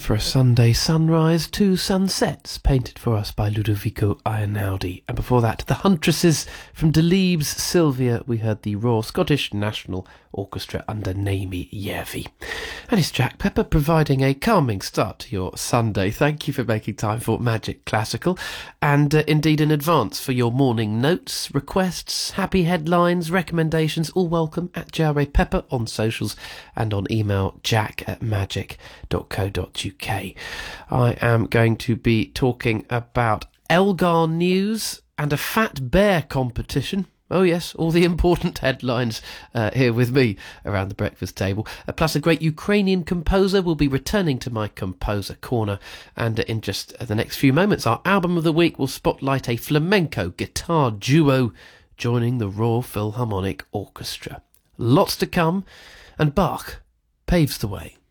For a Sunday sunrise, two sunsets painted for us by Ludovico Einaudi. And before that, the Huntresses from Delibes' Sylvia. We heard the Royal Scottish National Orchestra under Naomi Järvi. And it's Jack Pepper providing a calming start to your Sunday. Thank you for making time for Magic Classical, and indeed in advance for your morning notes, requests, happy headlines, recommendations, all welcome at JRA Pepper on socials and on email jack@magic.co.uk. I am going to be talking about Elgar news and a fat bear competition. Oh yes, all the important headlines here with me around the breakfast table. Plus a great Ukrainian composer will be returning to my Composer Corner. And in just the next few moments, our album of the week will spotlight a flamenco guitar duo joining the Royal Philharmonic Orchestra. Lots to come, and Bach paves the way.